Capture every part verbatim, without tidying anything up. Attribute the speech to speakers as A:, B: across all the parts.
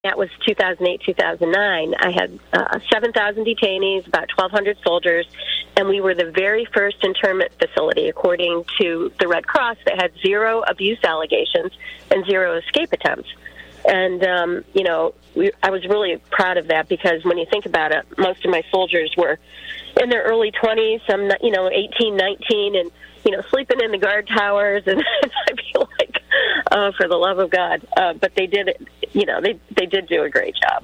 A: That was two thousand eight, two thousand nine. I had uh, seven thousand detainees, about twelve hundred soldiers, and we were the very first internment facility, according to the Red Cross, that had zero abuse allegations and zero escape attempts. And, um, you know, we, I was really proud of that because when you think about it, most of my soldiers were in their early twenties, some, you know, eighteen, nineteen, and, you know, sleeping in the guard towers. And I feel like, oh, for the love of God. Uh, but they did it, you know, they, they did do a great job.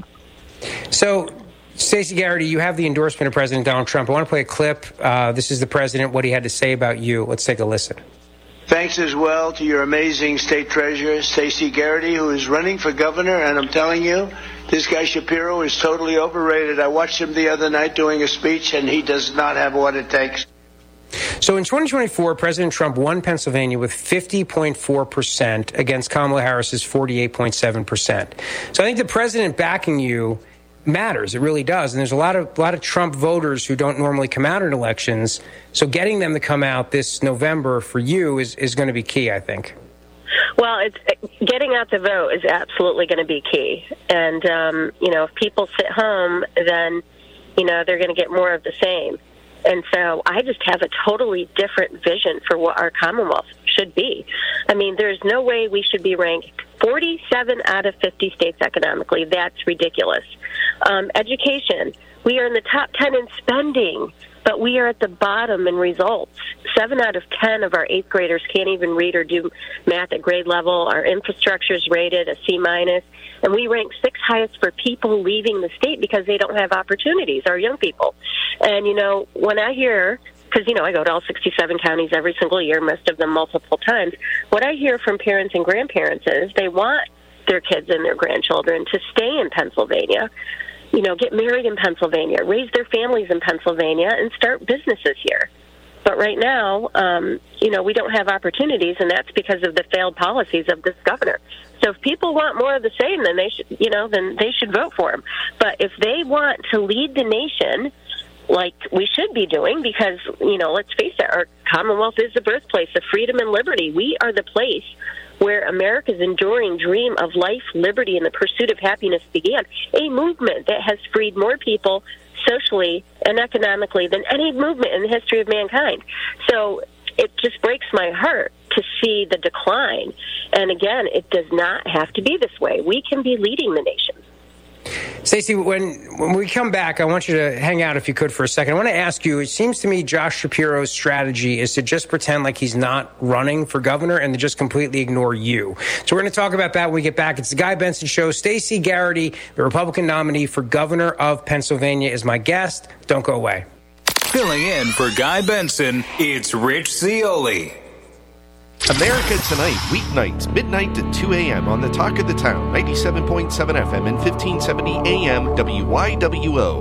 B: So, Stacey Garrity, you have the endorsement of President Donald Trump. I want to play a clip. Uh, this is the president, what he had to say about you. Let's take a listen.
C: Thanks as well to your amazing state treasurer, Stacey Garrity, who is running for governor. And I'm telling you, this guy Shapiro is totally overrated. I watched him the other night doing a speech, and he does not have what it takes.
B: So in twenty twenty-four, President Trump won Pennsylvania with fifty point four percent against Kamala Harris's forty-eight point seven percent. So I think the president backing you matters. It really does. And there's a lot of a lot of Trump voters who don't normally come out in elections. So getting them to come out this November for you is, is going to be key, I think.
A: Well, it's getting out the vote is absolutely going to be key. And, um, you know, if people sit home, then, you know, they're going to get more of the same. And so I just have a totally different vision for what our Commonwealth should be. I mean, there's no way we should be ranked forty-seven out of fifty states economically. That's ridiculous. Um, education, we are in the top ten in spending, but we are at the bottom in results. Seven out of ten of our eighth graders can't even read or do math at grade level. Our infrastructure is rated a C minus, and we rank sixth highest for people leaving the state because they don't have opportunities, our young people. And, you know, when I hear, because, you know, I go to all sixty-seven counties every single year, most of them multiple times, what I hear from parents and grandparents is they want their kids and their grandchildren to stay in Pennsylvania, you know, get married in Pennsylvania, raise their families in Pennsylvania, and start businesses here. But right now, um, you know, we don't have opportunities, and that's because of the failed policies of this governor. So if people want more of the same, then they should, you know, then they should vote for him. But if they want to lead the nation like we should be doing, because, you know, let's face it, our Commonwealth is the birthplace of freedom and liberty. We are the place where America's enduring dream of life, liberty, and the pursuit of happiness began, a movement that has freed more people socially and economically than any movement in the history of mankind. So it just breaks my heart to see the decline. And again, it does not have to be this way. We can be leading the nation.
B: Stacey, when, when we come back, I want you to hang out if you could for a second. I want to ask you, it seems to me Josh Shapiro's strategy is to just pretend like he's not running for governor and to just completely ignore you. So we're going to talk about that when we get back. It's the Guy Benson Show. Stacey Garrity, the Republican nominee for governor of Pennsylvania, is my guest. Don't go away.
D: Filling in for Guy Benson, it's Rich Zeoli.
E: America Tonight, weeknights, midnight to two a.m. on the Talk of the Town, ninety-seven point seven F M and fifteen seventy A M W Y W O.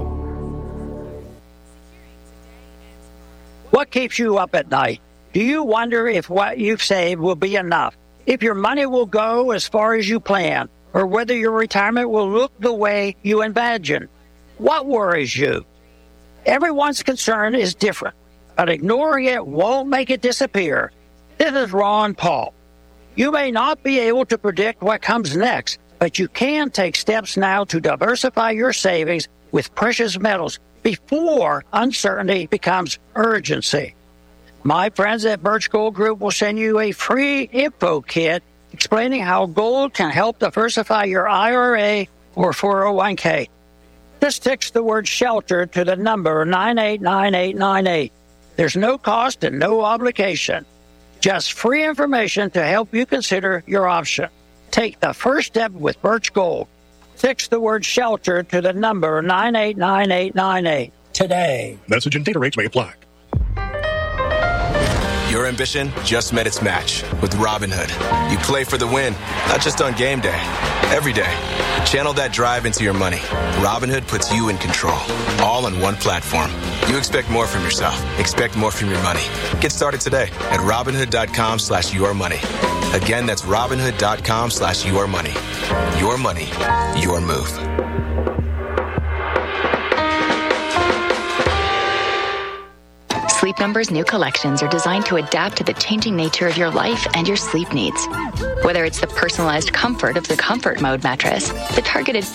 F: What keeps you up at night? Do you wonder if what you've saved will be enough? If your money will go as far as you plan? Or whether your retirement will look the way you imagine? What worries you? Everyone's concern is different, but ignoring it won't make it disappear. This is Ron Paul. You may not be able to predict what comes next, but you can take steps now to diversify your savings with precious metals before uncertainty becomes urgency. My friends at Birch Gold Group will send you a free info kit explaining how gold can help diversify your I R A or four oh one k. Just text the word SHELTER to the number nine eight nine eight nine eight. There's no cost and no obligation. Just free information to help you consider your option. Take the first step with Birch Gold. Text the word SHELTER to the number nine eight nine eight nine eight today.
G: Message and data rates may apply.
H: Your ambition just met its match with Robinhood. You play for the win, not just on game day, every day. Channel that drive into your money. Robinhood puts you in control, all on one platform. You expect more from yourself. Expect more from your money. Get started today at Robinhood.com slash your money. Again, that's Robinhood.com slash your money. Your money, your move.
G: Sleep Number's new collections are designed to adapt to the changing nature of your life and your sleep needs. Whether it's the personalized comfort of the Comfort Mode mattress, the targeted